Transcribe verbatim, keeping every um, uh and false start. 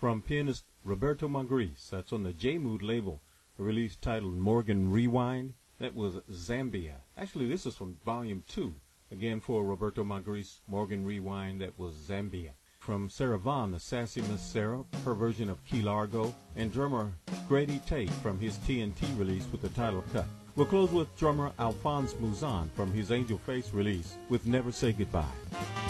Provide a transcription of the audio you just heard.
from pianist Roberto Magris. That's on the J-Mood label. A release titled Morgan Rewind. That was Zambia. Actually, this is from Volume two. Again, for Roberto Magris, Morgan Rewind. That was Zambia. From Sarah Vaughan, the Sassy Miss Sarah, her version of Key Largo, and drummer Grady Tate from his T N T release with the title cut. We'll close with drummer Alphonse Mouzon from his Angel Face release with Never Say Goodbye.